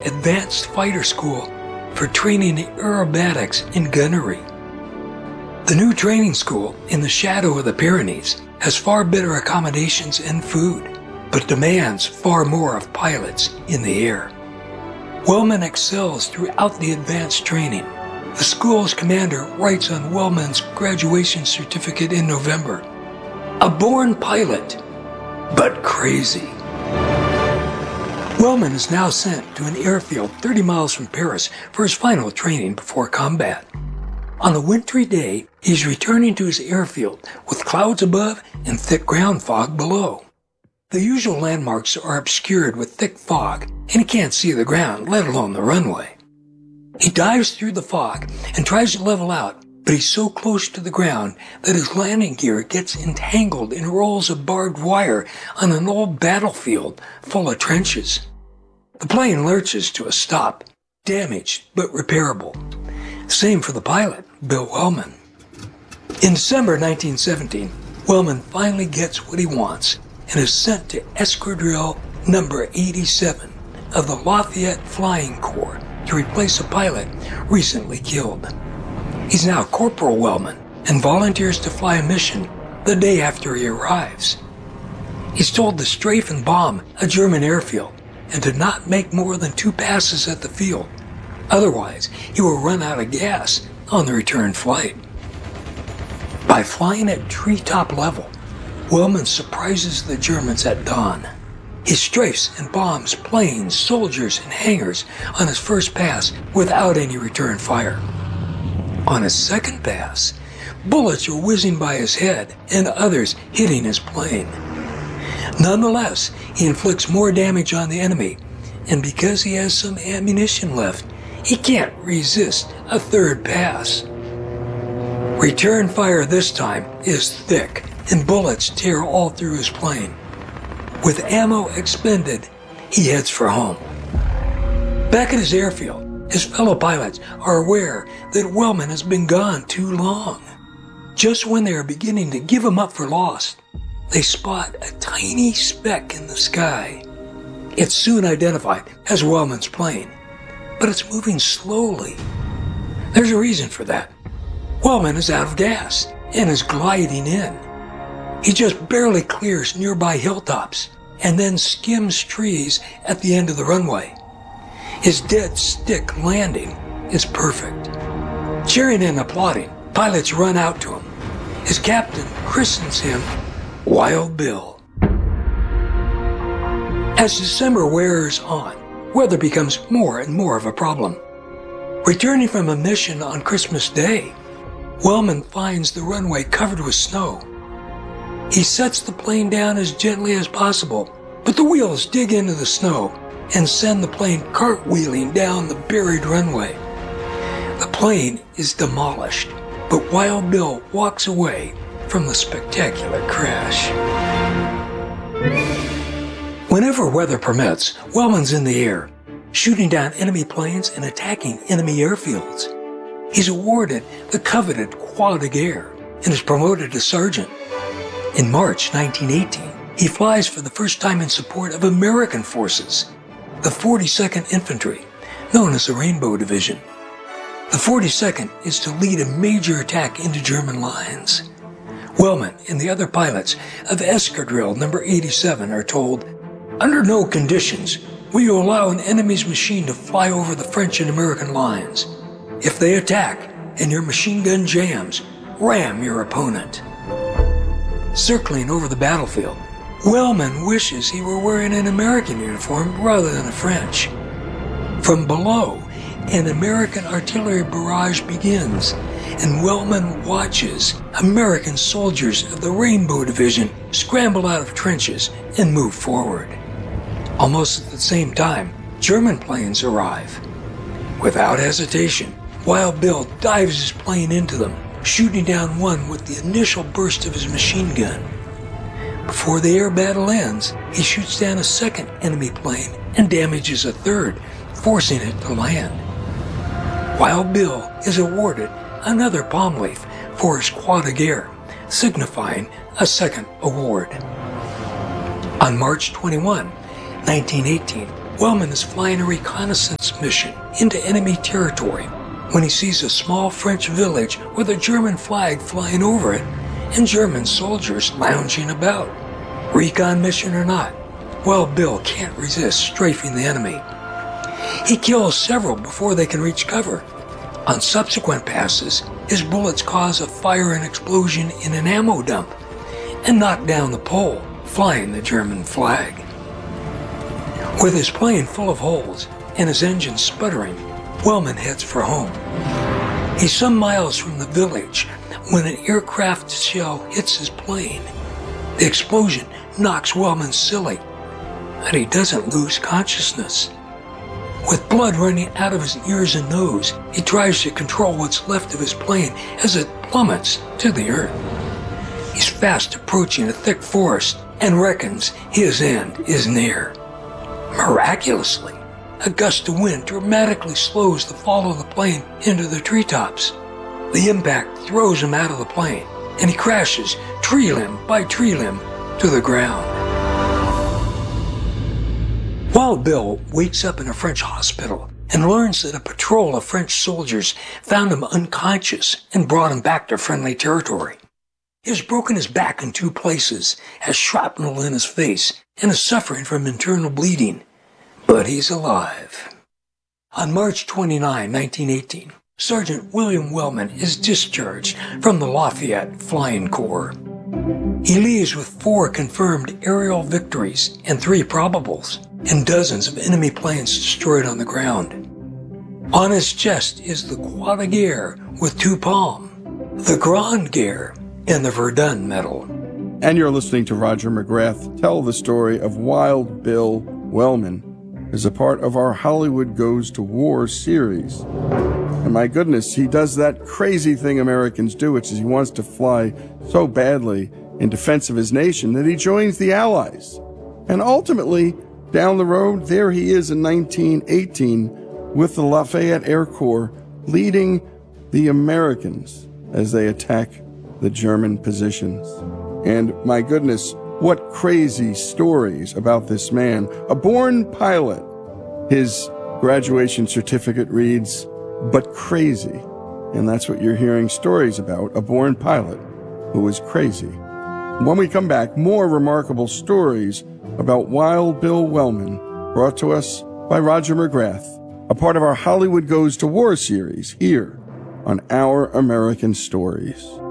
Advanced Fighter School for training aerobatics and gunnery. The new training school in the shadow of the Pyrenees has far better accommodations and food, but demands far more of pilots in the air. Wellman excels throughout the advanced training. The school's commander writes on Wellman's graduation certificate in November, "A born pilot, but crazy." Wellman is now sent to an airfield 30 miles from Paris for his final training before combat. On a wintry day, he's returning to his airfield with clouds above and thick ground fog below. The usual landmarks are obscured with thick fog, and he can't see the ground, let alone the runway. He dives through the fog and tries to level out, but he's so close to the ground that his landing gear gets entangled in rolls of barbed wire on an old battlefield full of trenches. The plane lurches to a stop, damaged but repairable. Same for the pilot, Bill Wellman. In December 1917, Wellman finally gets what he wants and is sent to Escadrille number 87 of the Lafayette Flying Corps to replace a pilot recently killed. He's now Corporal Wellman and volunteers to fly a mission the day after he arrives. He's told to strafe and bomb a German airfield and to not make more than 2 passes at the field. Otherwise, he will run out of gas on the return flight. By flying at treetop level, Wellman surprises the Germans at dawn. He strafes and bombs planes, soldiers, and hangars on his first pass without any return fire. On his second pass, bullets are whizzing by his head and others hitting his plane. Nonetheless, he inflicts more damage on the enemy, and because he has some ammunition left, he can't resist a third pass. Return fire this time is thick, and bullets tear all through his plane. With ammo expended, he heads for home. Back at his airfield, his fellow pilots are aware that Wellman has been gone too long. Just when they are beginning to give him up for lost, they spot a tiny speck in the sky. It's soon identified as Wellman's plane, but it's moving slowly. There's a reason for that. Wellman is out of gas and is gliding in. He just barely clears nearby hilltops and then skims trees at the end of the runway. His dead stick landing is perfect. Cheering and applauding, pilots run out to him. His captain christens him Wild Bill. As December wears on, weather becomes more and more of a problem. Returning from a mission on Christmas Day, Wellman finds the runway covered with snow. He sets the plane down as gently as possible, but the wheels dig into the snow and send the plane cartwheeling down the buried runway. The plane is demolished, but Wild Bill walks away from the spectacular crash. Whenever weather permits, Wellman's in the air, shooting down enemy planes and attacking enemy airfields. He's awarded the coveted Croix de Guerre and is promoted to sergeant. In March 1918, he flies for the first time in support of American forces, the 42nd Infantry, known as the Rainbow Division. The 42nd is to lead a major attack into German lines. Wellman and the other pilots of Escadrille number 87 are told, "Under no conditions will you allow an enemy's machine to fly over the French and American lines. If they attack and your machine gun jams, ram your opponent." Circling over the battlefield, Wellman wishes he were wearing an American uniform rather than a French. From below, an American artillery barrage begins, and Wellman watches American soldiers of the Rainbow Division scramble out of trenches and move forward. Almost at the same time, German planes arrive. Without hesitation, Wild Bill dives his plane into them, shooting down one with the initial burst of his machine gun. Before the air battle ends, he shoots down a second enemy plane and damages a third, forcing it to land. Wild Bill is awarded another palm leaf for his Croix de Guerre, signifying a second award. On March 21, 1918, Wellman is flying a reconnaissance mission into enemy territory when he sees a small French village with a German flag flying over it and German soldiers lounging about. Recon mission or not, Wild Bill can't resist strafing the enemy. He kills several before they can reach cover. On subsequent passes, his bullets cause a fire and explosion in an ammo dump and knock down the pole, flying the German flag. With his plane full of holes and his engine sputtering, Wellman heads for home. He's some miles from the village when an aircraft shell hits his plane. The explosion knocks Wellman silly, but he doesn't lose consciousness. With blood running out of his ears and nose, he tries to control what's left of his plane as it plummets to the earth. He's fast approaching a thick forest and reckons his end is near. Miraculously, a gust of wind dramatically slows the fall of the plane into the treetops. The impact throws him out of the plane, and he crashes tree limb by tree limb to the ground. Wild Bill wakes up in a French hospital and learns that a patrol of French soldiers found him unconscious and brought him back to friendly territory. He has broken his back in 2 places, has shrapnel in his face, and is suffering from internal bleeding. But he's alive. On March 29, 1918, Sergeant William Wellman is discharged from the Lafayette Flying Corps. He leaves with 4 confirmed aerial victories and 3 probables, and dozens of enemy planes destroyed on the ground. On his chest is the Croix de Guerre with 2 palms, the Grande Guerre, and the Verdun Medal. And you're listening to Roger McGrath tell the story of Wild Bill Wellman as a part of our Hollywood Goes to War series. And my goodness, he does that crazy thing Americans do, which is he wants to fly so badly in defense of his nation that he joins the Allies. And ultimately, down the road, there he is in 1918 with the Lafayette Air Corps leading the Americans as they attack the German positions. And my goodness, what crazy stories about this man. A born pilot. His graduation certificate reads, "But crazy." And that's what you're hearing stories about, a born pilot who was crazy. When we come back, more remarkable stories about Wild Bill Wellman, brought to us by Roger McGrath, a part of our Hollywood Goes to War series here on Our American Stories.